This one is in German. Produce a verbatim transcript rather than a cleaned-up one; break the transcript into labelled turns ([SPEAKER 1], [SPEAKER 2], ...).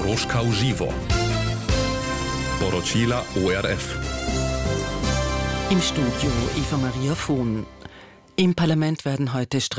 [SPEAKER 1] Troška v živo. Poročila O R F.
[SPEAKER 2] Im Studio Eva Maria Vohn. Im Parlament werden heute